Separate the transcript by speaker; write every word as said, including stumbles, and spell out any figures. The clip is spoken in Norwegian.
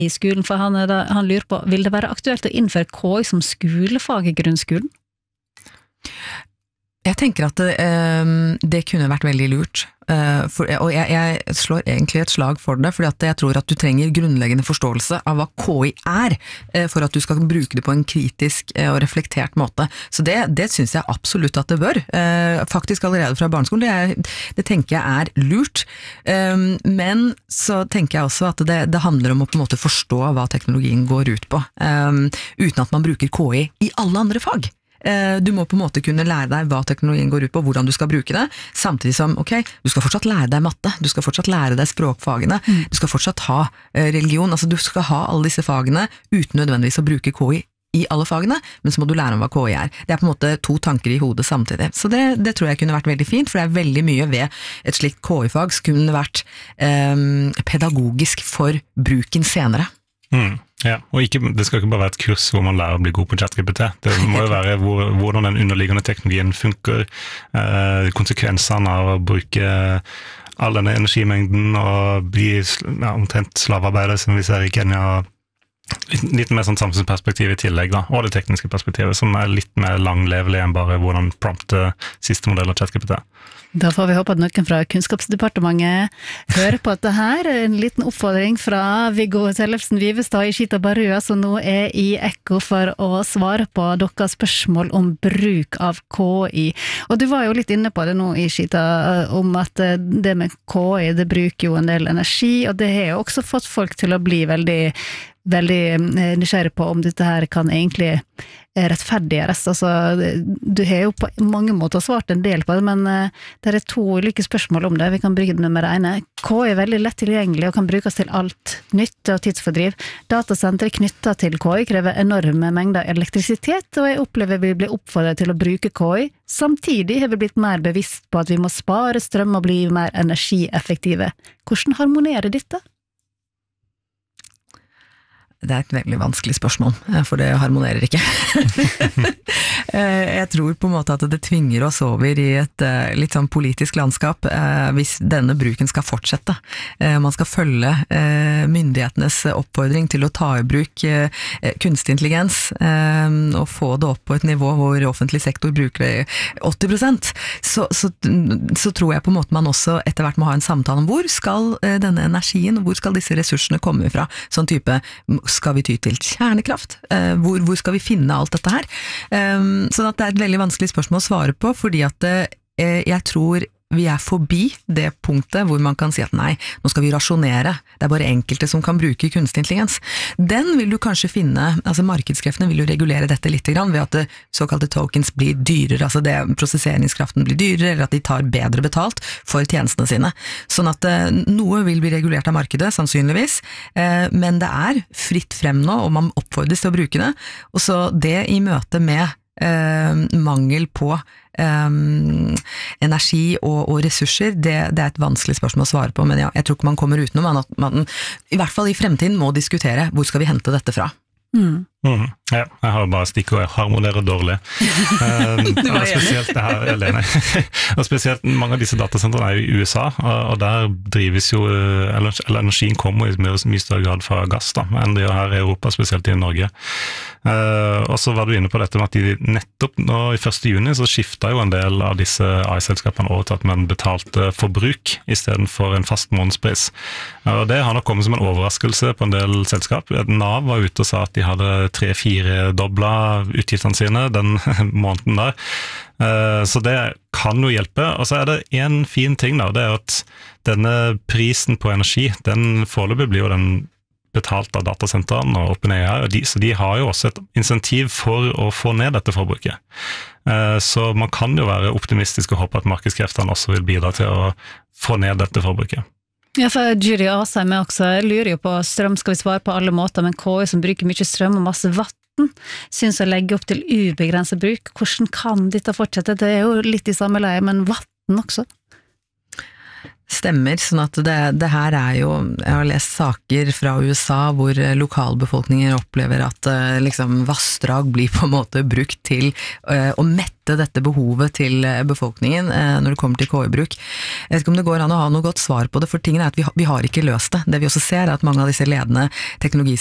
Speaker 1: i skolen, for han, da, han lurer på, vil det være aktuelt å innføre K I som skolefag i grunnskolen?
Speaker 2: Jeg tenker at det, um, det kunne vært veldig lurt, uh, for, og jeg, jeg slår egentlig et slag for det, fordi at jeg tror at du trenger grunnleggende forståelse av hva K I er, uh, for at du skal bruke det på en kritisk uh, og reflektert måte. Så det, det synes jeg absolutt at det bør. Uh, faktisk allerede fra barneskolen, det, er, det tenker jeg er lurt. Um, men så tenker jeg også at det, det handler om å på en måte forstå hva teknologien går ut på, um, uten at man bruker K I i alle andre fag. Du må på en måte kunne lære deg hva teknologien går ut på, hvordan du skal bruke det, samtidig som, ok, du skal fortsatt lære deg matte, du skal fortsatt lære deg språkfagene, mm. du skal fortsatt ha religion, altså du skal ha alle disse fagene uten nødvendigvis å bruke K I i alle fagene, men så må du lære om hva K I er. Det er på en måte to tanker i hodet samtidig. Så det, det tror jeg kunne vært veldig fint, for det er veldig mye ved et slikt K I-fag som kunne vært um, pedagogisk for bruken senere.
Speaker 3: Mm, ja, og ikke, det skal ikke bare være et kurs hvor man lærer å bli god på ChatGPT. Det må jo være hvor, hvordan den underliggende teknologien funker, eh, konsekvensene av å bruke all denne energimengden og bli ja, omtrent slavearbeider som vi ser i Kenya. Litt, litt mer sånn samfunnsperspektiv i tillegg da, og det tekniske perspektivet som er litt mer langlevelig enn bare hvordan prompte siste modell av ChatGPT.
Speaker 1: Da får vi håpe at noen fra Kunnskapsdepartementet hører på at det her er en liten oppfordring fra Viggo Tellefsen Vivestad i Skita Barua, som nå er i Ekko for å svare på deres spørsmål om bruk av K I. Og du var jo litt inne på det nå i Skita, om at det med K I, det bruker jo en del energi, og det har jo også fått folk til å bli veldig veldig nysgjerrig på om dette her kan egentlig rettferdiggjøres. Altså, du har jo på mange måter svart en del på det, men det er to ulike spørsmål om det. Vi kan bruke det med det ene. K I er veldig lett tilgjengelig og kan brukes til alt nytte og tidsfordriv. Datasentre knyttet til K I krever enorme mengder elektrisitet, og jeg opplever vi blir oppfordret til å bruke K I. Samtidig har vi blitt mer bevisst på at vi må spare strøm og bli mer energieffektive. Hvordan harmonerer dette?
Speaker 2: Det er et veldig vanskelig spørsmål, for det harmonerer ikke. Jeg tror på en måte at det tvinger oss over i et litt sånn politisk landskap hvis denne bruken skal fortsette. Man skal følge myndighetenes oppfordring til å ta i bruk kunstig intelligens og få det opp på et nivå hvor offentlig sektor bruker det åtti prosent. Så, så, så tror jeg på en måte man også etter hvert må ha en samtale om hvor skal denne energien, hvor skal disse ressursene komme fra, sånn type skal vi ty til kjernekraft? Uh, hvor, hvor skal vi finne alt dette her? Um, sånn at det er et veldig vanskelig spørsmål å svare på, fordi at uh, jeg tror vi er forbi det punktet hvor man kan si at nei, nå skal vi rasjonere. Det er bare enkelte som kan bruke kunstig intelligens. Den vil du kanskje finne, altså markedskreftene vil jo regulere dette litt grann, ved at det såkalte tokens blir dyrere, altså det, prosesseringskraften blir dyrere, eller at de tar bedre betalt for tjenestene sine. Sånn at eh, noe vil bli regulert av markedet, sannsynligvis, eh, men det er fritt frem nå, og man oppfordres til å bruke det. Og så det i møte med eh, mangel på Um, energi og, og ressurser, det, det er et vanskelig spørsmål å svare på, men ja, jeg tror ikke man kommer utenom, men at man i hvert fall i fremtiden må diskutere hvor skal vi hente dette fra.
Speaker 1: Mm.
Speaker 3: Mm, ja, jeg har bare stikkord, jeg harmonerer dårlig. Um, og, spesielt, det her, eller, og spesielt mange av disse datasentrene er jo i U S A, og, og der drives jo, eller, eller energien kommer i mye, mye større grad fra gass da, enn det her i Europa, spesielt i Norge. Uh, og så var du inne på dette med at de nettopp nå i første juni så skiftet jo en del av disse A I-selskapene over til at man betalte forbruk i stedet for en fast månedspris. Uh, og det har nok kommet som en overraskelse på en del selskap. Nav var ute og sa at de hadde tre-fire dobla utgiftene sine den måneden der. Uh, så det kan jo hjelpe. Og så er det en fin ting da, det er at denne prisen på energi, den foreløpig blir jo den betalt av datasentrene og OpenAI, og de, så de har jo også et insentiv for å få ned dette forbruket. Uh, så man kan jo være optimistisk og håpe at markedskreftene også vil bidra til å få ned dette forbruket.
Speaker 1: Ja, for Jury Asheim er også, jeg lurer jo på strøm skal vi svare på alle måter, men K I som bruker mye strøm og masse vatten, synes å legge opp til ubegrenset bruk. Hvordan kan dette fortsette? Det er jo litt i samme leie, men vatten også.
Speaker 2: Stemmer, sånn at det, det her er jo, jeg har lest saker fra U S A hvor lokalbefolkninger opplever at liksom vassdrag blir på en måte brukt til uh, å mette dette behovet til befolkningen uh, når det kommer til K I-bruk. Jeg vet ikke om det går an å ha noe godt svar på det, for tingen er at vi, vi har ikke løst det. Det vi også ser er at mange av disse ledende teknologiselskapene